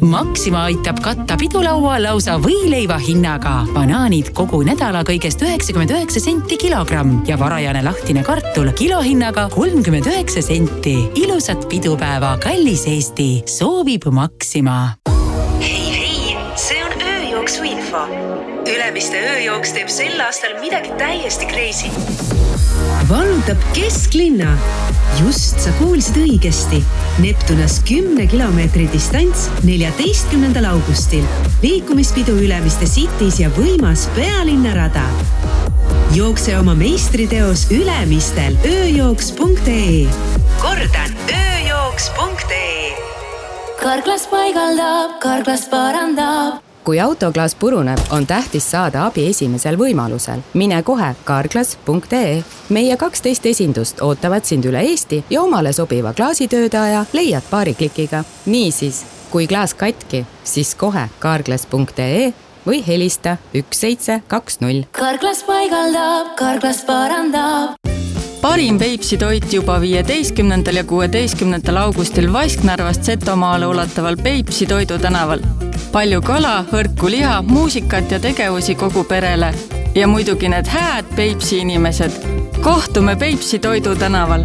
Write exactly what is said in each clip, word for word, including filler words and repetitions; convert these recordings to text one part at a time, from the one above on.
Maxima aitab katta pidulaua lausa võileiva hinnaga. Banaanid kogu nädala kõigest üheksakümmend üheksa senti kilogramm ja varajane lahtine kartul kilohinnaga kolmkümmend üheksa senti. Ilusat pidupäeva, kallis Eesti, soovib Maxima. Hei, hei, see on ööjooksu info. Ülemiste ööjooks teeb sel aastal midagi täiesti crazy. Vallutab kesklinna. Just sa kuulsid õigesti. Neptunas kümne kilomeetri distants neljateistkümnendal augustil. Liikumispidu Ülemiste Cities ja võimas pealinnarada. Jookse oma meistriteos Ülemistel ööjooks punkt ee. Kordan, ööjooks punkt ee. Karklas paigaldab, Karklas parandab. Kui autoklaas puruneb, on tähtis saada abi esimesel võimalusel. Mine kohe karklas punkt ee. Meie kaksteist esindust ootavad sind üle Eesti ja omale sobiva klaasitöödaja leiad paari klikiga. Niisiis, kui klaas katki, siis kohe karklas punkt ee või helista üks seitse kaks null. Karklas paigaldab, Karklas parandab. Parim Peipsi toit juba viieteistkümnendal ja kuueteistkümnendal augustil Vasknarvast Setomaale ulataval Peipsi toidu tänaval. Palju kala, hõrku liha, muusikat ja tegevusi kogu perele. Ja muidugi need hääd Peipsi inimesed. Kohtume Peipsi toidu tänaval.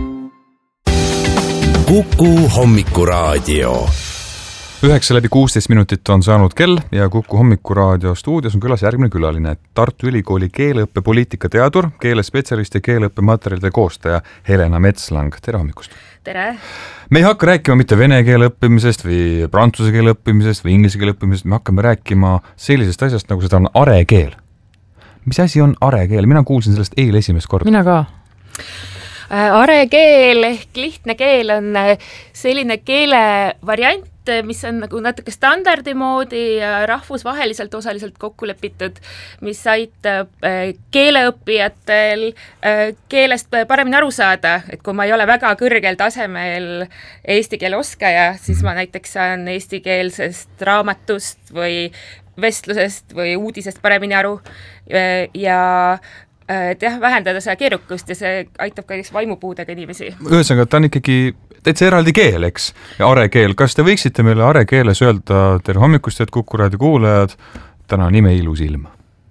Kuku hommikuraadio. Üheksa läbi kuusteist minutit on saanud kell ja Kuku hommikuraadio stuudios on külas järgmine külaline. Tartu Ülikooli keeleõppe poliitika teadur, keelespetsialist ja keeleõppe materjalide koostaja Helena Metslang. Tere hommikust! Tere! Me ei hakka rääkima mitte vene keele õppimisest või prantsuse keele õppimisest või inglise keele õppimisest, me hakkame rääkima sellisest asjast, nagu seda on arekeel. Mis asi on arekeel? Mina kuulsin sellest eile esimest korda. Mina ka. Arekeel ehk lihtne keel on selline keele variant, mis on nagu natuke standardi moodi ja rahvusvaheliselt osaliselt kokku lepitud, mis aitab keeleõppijatel keelest paremini aru saada, et kui ma ei ole väga kõrgel tasemel eesti keele oskaja, siis ma näiteks saan eestikeelsest raamatust või vestlusest või uudisest paremini aru ja teha, vähendada seda keerukust ja see aitab ka vaimupuudega inimesi. Ühesõnaga, ta on ikkagi täitsa eraldi keel, eks? Arekeel. Kas te võiksite meile arekeeles öelda tere hommikust, et Kuku raadio kuulajad, täna on ime ilus ilm?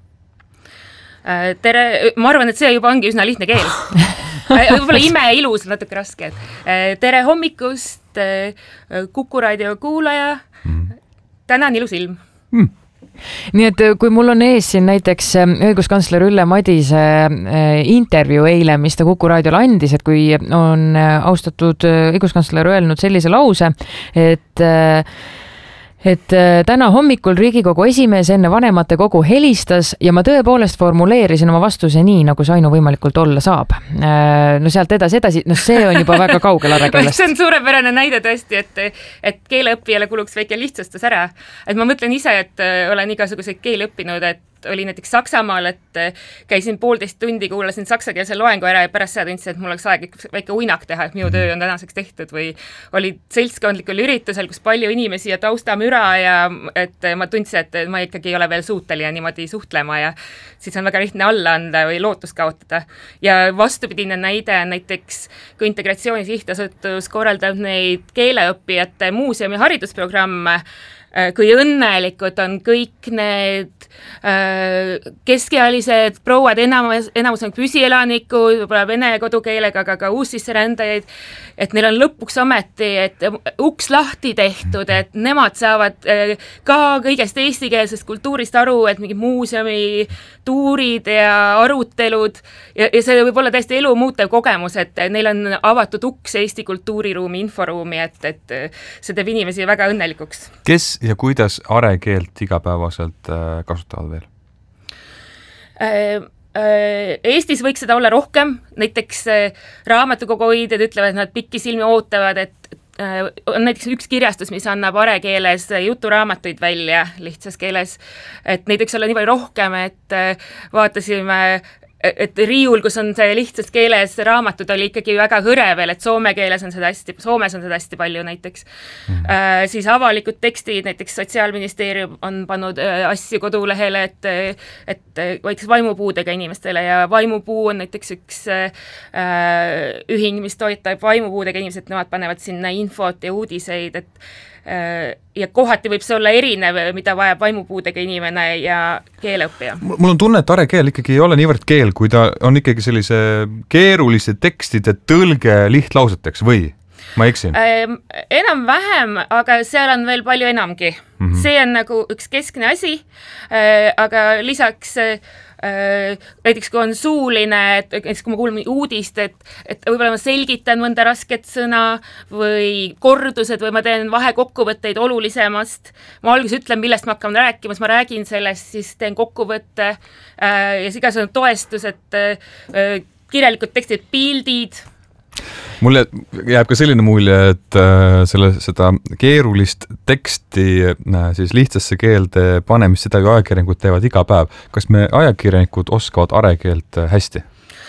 Tere, ma arvan, et see juba ongi üsna lihtne keel. Võib-olla ime ilus on natuke raske. Tere hommikust, Kuku raadio kuulaja, täna on ilus ilm. Mm. Nii et kui mul on ees siin näiteks õiguskantsler Ülle Madise intervjuu eile, mis ta Kuku raadiol andis, et kui on austatud õiguskantsler öelnud sellise lause, et et täna hommikul Riigikogu esimees enne vanemate kogu helistas ja ma tõepoolest formuleerisin oma vastuse nii, nagu see ainu võimalikult olla saab. No sealt edasi edasi, no see on juba väga kaugel arekeelest. See on suurepärane näide tõesti, et, et keeleõppijale kuluks väike lihtsustus ära. Et ma mõtlen ise, et olen igasuguseid keele õppinud, et oli näiteks Saksamaal, et käisin poolteist tundi, kuulasin saksakeelse loengu ära ja pärast seda tundsin, et mul oleks aeg väike uinak teha, et minu töö on tänaseks tehtud või oli seltskondlikul üritusel, kus palju inimesi ja taustamüra ja et ma tundsin, et ma ikkagi ei ole veel suuteline niimoodi suhtlema ja siis on väga lihtne alla anda või lootus kaotada. Ja vastupidine näide on näiteks, kui Integratsiooni Sihtasutus korraldab neid keeleõppijate muuseumi haridusprogramme, kui õnnelikud on kõik need keskealised prouad, enamus, enamus on püsielanikud, võib-olla vene kodukeelega, aga ka uussisserändajaid, et neil on lõpuks ometi, et uks lahti tehtud, et nemad saavad ka kõigest eestikeelsest kultuurist aru, et mingi muuseumi tuurid ja arutelud ja, ja see võib olla täiesti elu muutev kogemus, et neil on avatud uks Eesti kultuuriruumi, inforuumi, et, et see teeb inimesi väga õnnelikuks. Kes ja kuidas arekeelt igapäevaselt kasutavad veel? Eestis võiks seda olla rohkem, näiteks raamatukogu hoidjad ütlevad, et nad pikki silmi ootavad, et on näiteks üks kirjastus, mis annab arekeeles juturaamatuid välja lihtsas keeles, et neid võiks olla nii palju rohkem, et vaatasime et riiul, kus on see lihtsas keeles raamatud, oli ikkagi väga hõre veel, et soome keeles on seda hästi, Soomes on seda hästi palju näiteks mm. äh, siis avalikud tekstid, näiteks Sotsiaalministeerium on pannud äh, asju kodulehele, et et näiteks vaimupuudega inimestele ja vaimupuu on näiteks üks äh, ühing, mis toetab vaimupuudega inimesed, nemad panevad sinna infot ja uudiseid, et ja kohati võib see olla erinev, mida vajab vaimupuudega inimene ja keeleõppija. Mul on tunne, et arekeel ikkagi ei ole niivõrd keel, kui ta on ikkagi sellise keeruliste tekstide tõlge lihtlauseteks või? Ma eksin? Enam-vähem, aga seal on veel palju enamgi. Mm-hmm. See on nagu üks keskne asi, aga lisaks näiteks kui on suuline, et näiteks kui ma kuulen uudist, et, et võib-olla ma selgitan mõnda rasket sõna või kordused või ma teen vahekokkuvõtteid olulisemast. Ma alguses ütlen, millest ma hakkan rääkima, siis ma räägin sellest, siis teen kokkuvõtte ja siis igasugune toestus, et kirjalikud tekstid, pildid. Mulle jääb ka selline mulje, et selle, seda keerulist teksti siis lihtsasse keelde panemist, seda ju ajakirjanikud teevad iga päev. Kas me ajakirjanikud oskavad arekeelt hästi?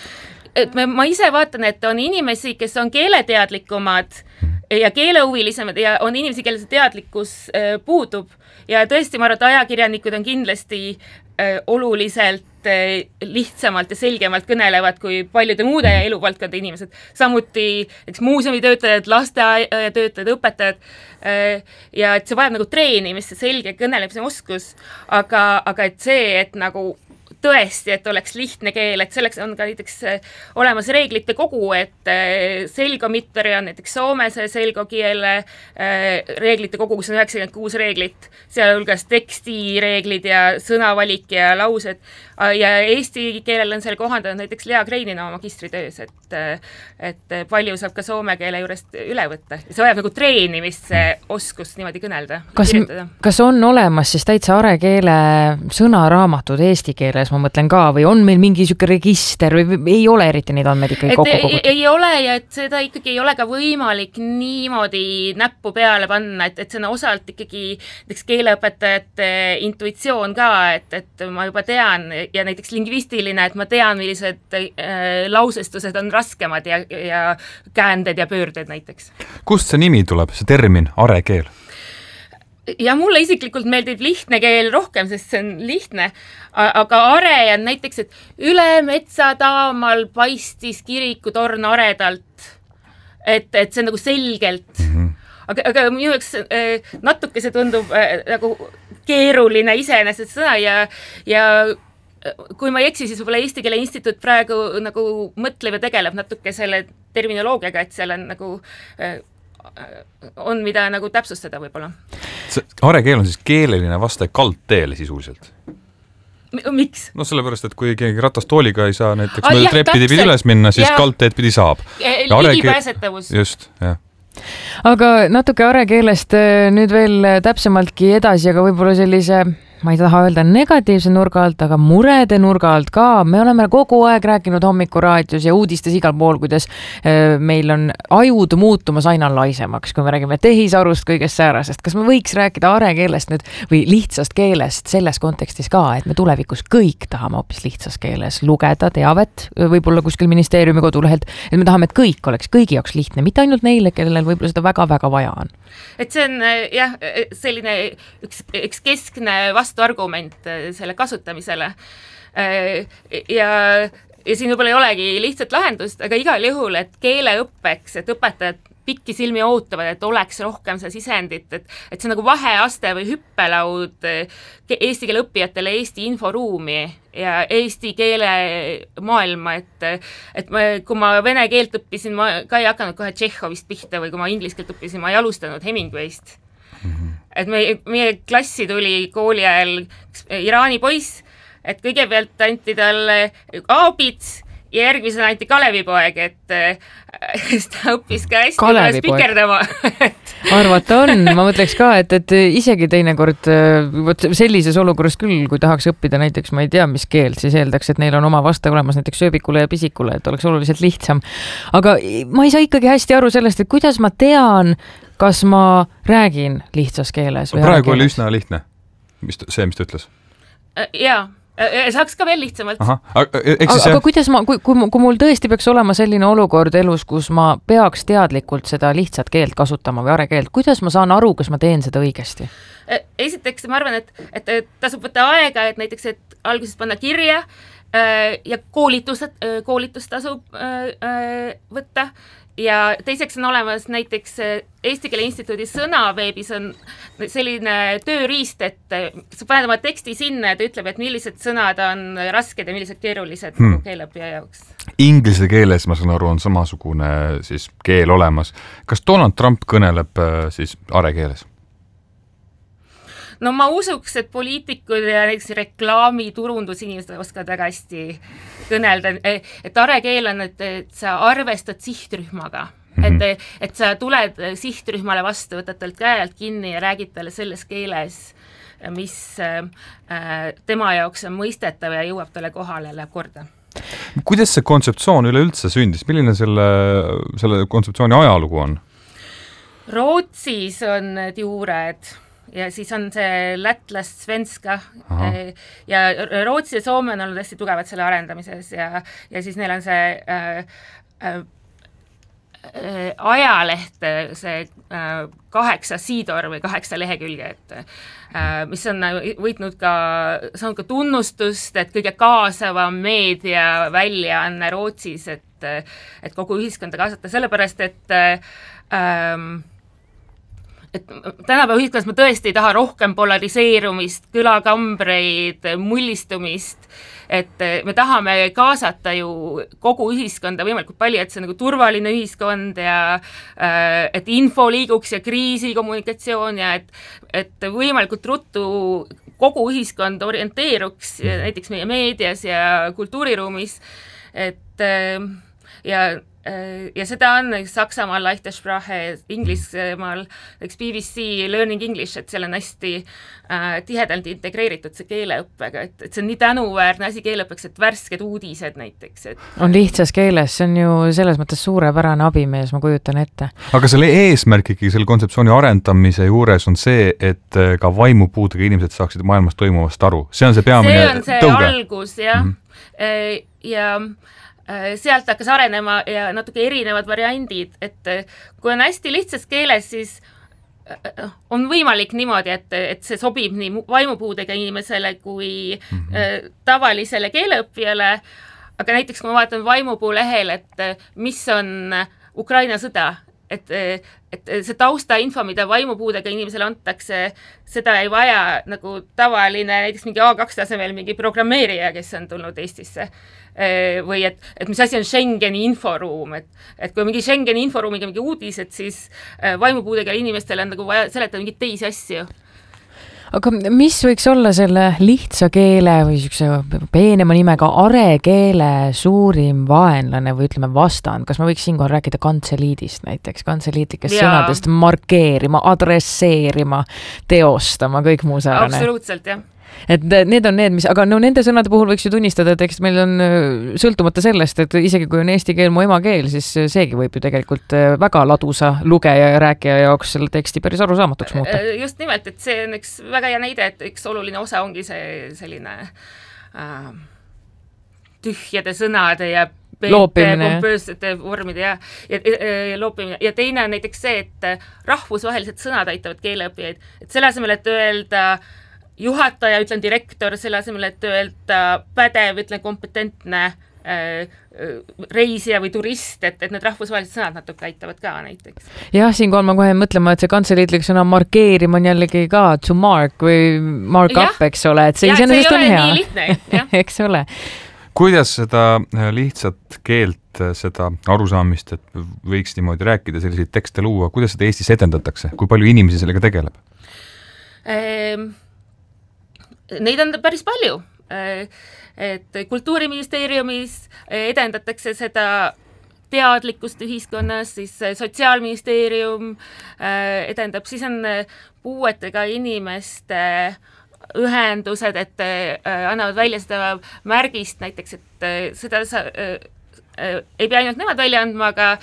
Et me, ma ise vaatan, et on inimesi, kes on keeleteadlikumad ja keelehuvilised ja on inimesi, kelle see teadlikkus puudub. Ja tõesti, ma arvan, et ajakirjanikud on kindlasti oluliselt lihtsamalt ja selgemalt kõnelevad kui paljude muude eluvaldkonna inimesed. Samuti eks muuseumitöötajad, lasteaiatöötajad, õpetajad ja et see vajab nagu treenimist, see selge kõnelemise oskus, aga, aga et see, et nagu tõesti, et oleks lihtne keel, et selleks on ka näiteks olemas reeglite kogu, et selgo mitteri on näiteks Soomes selgo kiele reeglite kogu, kus on üheksakümmend kuus reeglit, sealhulgas tekstireeglid ja sõnavalik ja laused ja eesti keelel on seal kohandanud näiteks Lea Kreinina oma magistritöös, et, et palju saab ka soome keele juurest üle võtta. See vajab nagu treenimist, see oskus niimoodi kõnelda. Kas, kas on olemas siis täitsa arekeele sõnaraamatud eesti keeles, ma mõtlen ka, või on meil mingi siuke register või ei ole eriti neid andmeid ikkagi kokku kogutud? Ei, ei ole ja et seda ikkagi ei ole ka võimalik niimoodi näppu peale panna, et, et see on osalt ikkagi näiteks keeleõpetajate intuitsioon ka, et, et ma juba tean ja näiteks lingvistiline, et ma tean, millised äh, lausestused on raskemad ja, ja käänded ja pöörded näiteks. Kust see nimi tuleb, see termin arekeel? Ja mulle isiklikult meeldib lihtne keel rohkem, sest see on lihtne, aga are on näiteks, et üle metsa taamal paistis kirikutorn aredalt, et, et see on nagu selgelt, mm-hmm. aga, aga minu jaoks äh, natuke see tundub äh, nagu keeruline iseenesest sõna ja, ja kui ma ei eksi, siis võib-olla Eesti Keele Instituut praegu nagu mõtleb ja tegeleb natuke selle terminoloogiaga, et seal on nagu äh, on mida nagu täpsustada võib-olla. Arekeel on siis keeleline vastaja kaldteele sisuliselt? M- miks? No sellepärast, et kui keegi ratastooliga ei saa näiteks ah, mööda treppide pidi üles minna, siis ja. Kaldteed pidi saab. Ligipääsetavus. Just, jah. Aga natuke arekeelest nüüd veel täpsemaltki edasi, aga võib-olla sellise ma ei taha öelda negatiivse nurga alt, aga murede nurga alt ka. Me oleme kogu aeg rääkinud hommikuraadios ja uudistes igal pool, kuidas meil on ajud muutumas aina laisemaks, kui me räägime tehisarust kõigest säärasest. Kas me võiks rääkida arekeelest nüüd või lihtsast keelest selles kontekstis ka, et me tulevikus kõik tahame hoopis lihtsas keeles lugeda teavet, võib-olla kuskil ministeeriumi kodulehelt, et me tahame, et kõik oleks kõigi jaoks lihtne, mitte ainult neile, kellel võib-olla seda väga-väga vaja on. Et see on jah, selline üks, üks keskne vastuargument selle kasutamisele ja, ja siin võib-olla ei olegi lihtsat lahendust, aga igal juhul, et keeleõppeks, et õpetajad pikki silmi ootavad, et oleks rohkem seda sisendit, et, et see on nagu vaheaste või hüppelaud eesti keele õppijatele Eesti inforuumi ja eesti keele maailma, et, et ma, kui ma vene keelt õppisin, ma ka ei hakanud kohe Tšehhovist pihta või kui ma inglise keelt õppisin, ma ei alustanud Hemingwayst. Mm-hmm. Et meie, meie klassi tuli kooli ajal Iraani poiss, et kõigepealt anti talle aabits ja järgmisena anti Kalevipoeg, et ta õppis ka hästi üles pikerdama. Arvata on, ma mõtleks ka, et, et isegi teinekord võt, sellises olukorras küll, kui tahaks õppida näiteks, ma ei tea, mis keelt, siis eeldaks, et neil on oma vaste olemas näiteks sööbikule ja pisikule, et oleks oluliselt lihtsam. Aga ma ei saa ikkagi hästi aru sellest, et kuidas ma tean, kas ma räägin lihtsas keeles. Praegu oli üsna lihtne, mis, see, mis ta ütles. Jaa. Saaks ka veel lihtsamalt. Aha. Aga, aga, aga kuidas ma, kui, kui, kui mul tõesti peaks olema selline olukord elus, kus ma peaks teadlikult seda lihtsat keelt kasutama või arekeelt, kuidas ma saan aru, kas ma teen seda õigesti? Esiteks ma arvan, et, et, et tasub võtta aega, et näiteks, et alguses panna kirja ja koolitust, koolitust tasub võtta. Ja teiseks on olemas näiteks Eesti Keele Instituudi sõnaveebis on selline tööriist, et sa paned oma teksti sinna ja ta ütleb, et millised sõnad on rasked ja millised keerulised hmm. keeleõppija jaoks. Inglise keeles, ma saan aru, on samasugune siis keel olemas. Kas Donald Trump kõneleb siis arekeeles? No ma usuks, et poliitikud ja näiteks reklaami turundusinimesed oskavad väga hästi kõnelda, et arekeel on, et, et sa arvestad sihtrühmaga, mm-hmm. et, et sa tuled sihtrühmale vastu, võtad talt käelt kinni ja räägid talle selles keeles, mis äh, tema jaoks on mõistetav ja jõuab talle kohale ja läheb korda. Kuidas see kontseptsioon üleüldse sündis? Milline selle, selle kontseptsiooni ajalugu on? Rootsis on need juured ja siis on see lätlast svenska. Aha. Ja Rootsi ja Soome on olnud hästi tugevad selle arendamises ja, ja siis neil on see äh, äh, ajaleht, see äh, kaheksa siidor või kaheksa lehekülge, et, äh, mis on võitnud ka, saanud ka tunnustust, et kõige kaasavam meedia väljaanne Rootsis, et, et kogu ühiskonda kaasata, sellepärast, et äh, et tänapäeva ühiskonnas ma tõesti ei taha rohkem polariseerumist, külakambreid, mullistumist, et me tahame kaasata ju kogu ühiskonda võimalikult palju, et see on nagu turvaline ühiskond ja et info liiguks ja kriisikommunikatsioon ja et, et võimalikult ruttu kogu ühiskond orienteeruks näiteks meie meedias ja kultuuriruumis, et ja ja seda on Saksamaal Leichte Sprache, Inglismaal B B C Learning English, et seal on hästi äh, tihedalt integreeritud see keeleõppega, et, et see on nii tänuväärne asi keeleõppeks, et värsked uudised näiteks. Et... on lihtsas keeles, see on ju selles mõttes suurepärane abimees, ma kujutan ette. Aga selle eesmärk ikkagi selle kontseptsiooni arendamise juures on see, et ka vaimupuudega inimesed saaksid maailmas toimuvast aru. See on see peamine tõuge. See on see tõuge. Algus, jah. Mm-hmm. Ja sealt hakkas arenema ja natuke erinevad variandid, et kui on hästi lihtsas keeles, siis on võimalik niimoodi, et, et see sobib nii vaimupuudega inimesele kui mm-hmm. tavalisele keeleõppijale, aga näiteks kui ma vaatan vaimupuu lehel, et mis on Ukraina sõda, et, et see taustainfo, mida vaimupuudega inimesele antakse, seda ei vaja nagu tavaline, näiteks mingi A kaks tasemel mingi programmeerija, kes on tulnud Eestisse. Või et, et mis asi on Schengeni inforuum, et, et kui mingi Schengeni inforuumiga mingi uudised, siis vaimupuudega inimestele on nagu vaja seletada mingit teisi asju. Aga mis võiks olla selle lihtsa keele või niisuguse peenema nimega arekeele suurim vaenlane või ütleme vastand? Kas ma võiks siinkohal rääkida kantseliidist näiteks, kantseliitlikest Jaa. sõnadest markeerima, adresseerima, teostama, kõik muu säärane? Absoluutselt, jah. Et need on need, mis, aga no nende sõnade puhul võiks ju tunnistada, et eks meil on sõltumata sellest, et isegi kui on eesti keel mu emakeel, siis seegi võib ju tegelikult väga ladusa lugeja ja rääkija jaoks selle teksti päris arusaamatuks muuta. Just nimelt, et see on üks väga hea näide, et üks oluline osa ongi see selline äh, tühjade sõnade ja pompöössete vormide ja, ja, ja loopimine. Ja teine on näiteks see, et rahvusvahelised sõnad aitavad keeleõppijaid, et selle asemel, et öelda juhataja, ütlen direktor, selle asemel, et öelda pädev, ütlen kompetentne äh, reisija või turist, et, et need rahvusvahelised sõnad natuke aitavad ka näiteks. Jah, siinkohal ma kohe mõtlema, et see kantseliitlik sõna markeerima on jällegi ka to mark või mark ja. Up, eks ole, et see iseenesest on hea. Lihtne, eks ole. Kuidas seda lihtsat keelt, seda arusaamist, et võiks niimoodi rääkida, selliseid tekste luua, kuidas seda Eestis edendatakse? Kui palju inimesi sellega tegeleb? Ehm... Neid on päris palju, et Kultuuriministeeriumis edendatakse seda teadlikkust ühiskonnas, siis Sotsiaalministeerium edendab, siis on puuetega inimeste ühendused, et annavad välja seda märgist näiteks, et seda sa, ei pea ainult nemad välja andma, aga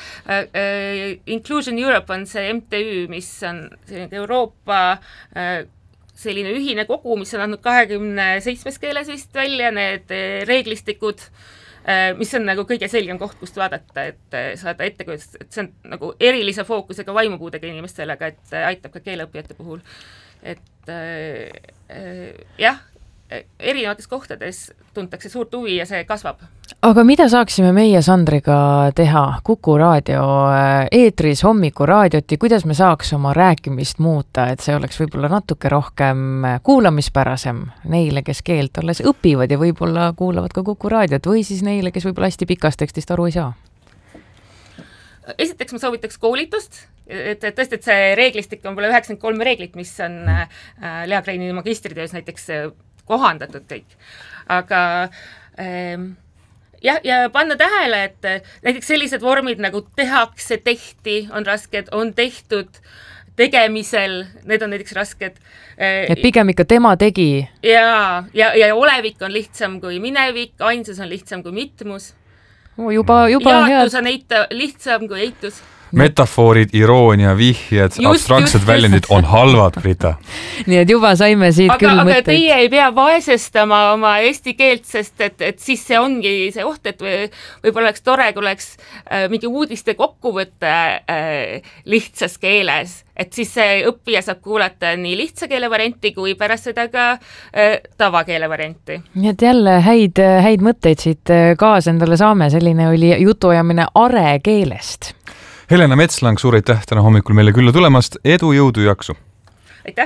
Inclusion Europe on see M T Ü, mis on Euroopa selline ühine kogu, mis on andnud kahekümne seitsmes keeles vist välja need reeglistikud, mis on nagu kõige selgem koht, kust vaadata, et saada ettekujutust, et see on nagu erilise fookusega vaimupuudega inimestele, aga et aitab ka keeleõppijate puhul. Et äh, jah, erinevates kohtades tuntakse suurt huvi ja see kasvab. Aga mida saaksime meie Sandriga teha Kuku raadio eetris hommikuraadioti, kuidas me saaks oma rääkimist muuta, et see oleks võib-olla natuke rohkem kuulamispärasem neile, kes keelt alles õpivad ja võib-olla kuulavad ka Kuku raadiot või siis neile, kes võib-olla hästi pikast tekstist aru ei saa? Esiteks ma soovitaks koolitust, et, et tõesti, et see reeglistik on võib-olla üheksakümmend kolm reeglit, mis on Lea Kreini magistritöös näiteks kohandatud kõik. Aga ähm, ja, ja panna tähele, et näiteks sellised vormid nagu tehakse, tehti on rasked, on tehtud, tegemisel, need on näiteks rasked. Et pigem ikka tema tegi. Ja, ja, ja olevik on lihtsam kui minevik, ainsus on lihtsam kui mitmus. Juba, juba Jaatus on eita, lihtsam kui eitus. Metafoorid, iroonia, vihjed, abstraktsed väljendid on halvad, Brita. Nii et juba saime siit aga, küll aga mõtteid. Aga teie ei pea vaesestama oma eesti keelt, sest et, et siis see ongi see oht, et või, võib oleks tore, kui oleks äh, mingi uudiste kokkuvõtte äh, lihtsas keeles, et siis see õppija saab kuulata nii lihtsa keele varianti kui pärast seda ka äh, tavakeele varianti. Nii et jälle häid, häid mõtteid siit kaasa endale saame, selline oli jutuajamine are keelest. Helena Metslang, suur aitäh täna hommikul meile külla tulemast, edu, jõudu, jaksu! Aitäh!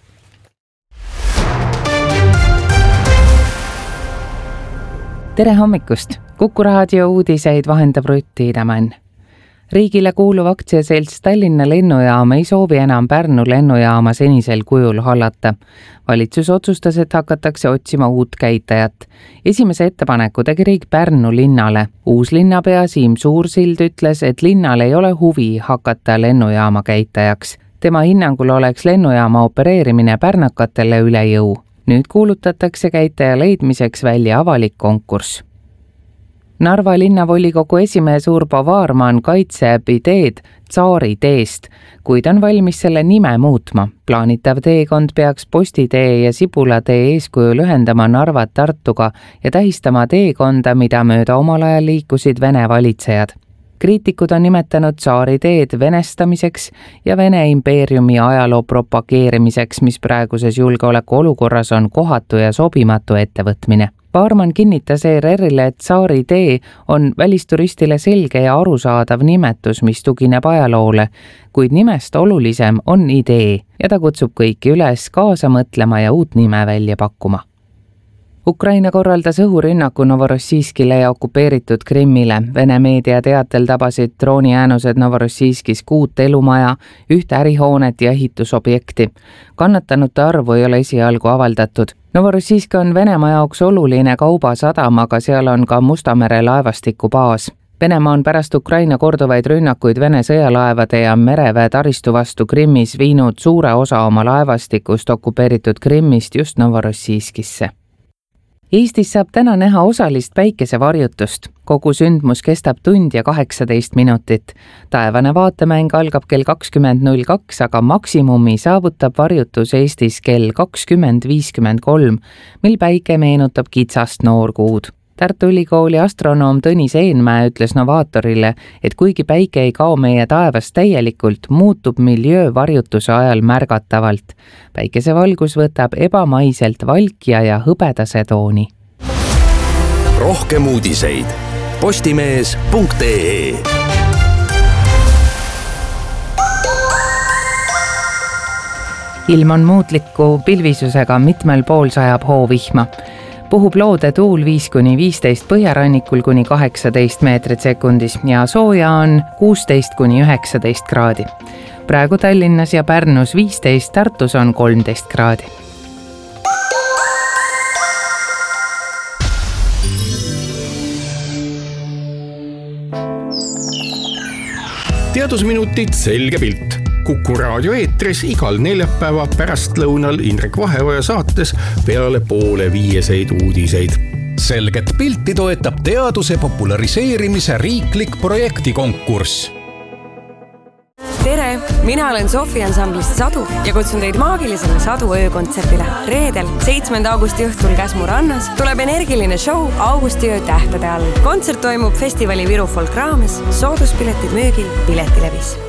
Tere hommikust! Kuku raadio uudiseid vahendab Rutt Tiidemann. Riigile kuuluv aktsiaselts Tallinna lennujaam ei soovi enam Pärnu lennujaama senisel kujul hallata. Valitsus otsustas, et hakatakse otsima uut käitajat. Esimese ettepaneku tegi riik Pärnu linnale. Uus linnapea Siim Suursild ütles, et linnal ei ole huvi hakata lennujaama käitajaks. Tema hinnangul oleks lennujaama opereerimine pärnakatele üle jõu. Nüüd kuulutatakse käitaja leidmiseks välja avalik konkurss. Narva linnavolikogu esimees Urbo Vaarman kaitseb ideed Tsaari teest, kuid on valmis selle nime muutma. Plaanitav teekond peaks Postitee ja Sibulatee eeskujul ühendama Narvat Tartuga ja tähistama teekonda, mida mööda omal ajal liikusid Vene valitsejad. Kriitikud on nimetanud Tsaari teed venestamiseks ja Vene impeeriumi ajaloo propageerimiseks, mis praeguses julgeoleku olukorras on kohatu ja sobimatu ettevõtmine. Vaarman kinnitas E R R-ile, et Tsaari tee on välisturistile selge ja arusaadav nimetus, mis tugineb ajaloole, kuid nimest olulisem on idee ja ta kutsub kõiki üles kaasa mõtlema ja uut nime välja pakkuma. Ukraina korraldas õhurünnaku Novorossijskile ja okupeeritud Krimmile. Vene meedia teatel tabasid drooniäänused Novorossijskis kuut elumaja, ühte ärihoonet ja ehitusobjekti. Kannatanute arvu ei ole esialgu avaldatud. Novorossijsk on Venemaa jaoks oluline kaubasadam, aga seal on ka Mustamere laevastiku baas. Venemaa on pärast Ukraina korduvaid rünnakuid Vene sõjalaevade ja mereväe taristu vastu Krimmis viinud suure osa oma laevastikust okupeeritud Krimmist just Novorossijskisse. Eestis saab täna näha osalist päikesevarjutust. Kogu sündmus kestab tund ja kaheksateist minutit. Taevane vaatemäng algab kell kakskümmend null kaks, aga maksimumi saavutab varjutus Eestis kell kakskümmend viiskümmend kolm, mil päike meenutab kitsast noorkuud. Tartu Ülikooli astronoom Tõnis Eenmäe ütles Novaatorile, et kuigi päike ei kao meie taevast täielikult, muutub miljöö varjutuse ajal märgatavalt. Päikesevalgus võtab ebamaiselt valkja ja hõbedase tooni. Rohkem uudiseid postimees punkt ee. Ilm on muutliku pilvisusega, mitmel pool sajab hoovihma. Puhub loode tuul viis kuni viisteist põhjarannikul kuni kaheksateist meetrit sekundis ja sooja on kuusteist kuni üheksateist kraadi. Praegu Tallinnas ja Pärnus viisteist, Tartus on kolmteist kraadi. Teadusminutid selge pilt. Kuku raadio eetris igal neljapäeva pärastlõunal Indrek Vaheoja saates peale poole viieseid uudiseid. Selget pilti toetab teaduse populariseerimise riiklik projektikonkurss. tere, mina olen Sofi ansamblist Sadu ja kutsun teid maagilisele Sadu öökontserdile. Reedel, seitsmenda augusti õhtul Käsmu rannas tuleb energiline show Augustiöö tähtede all. Kontsert toimub festivali Viru Folk raames, sooduspiletid müügil Piletilevis.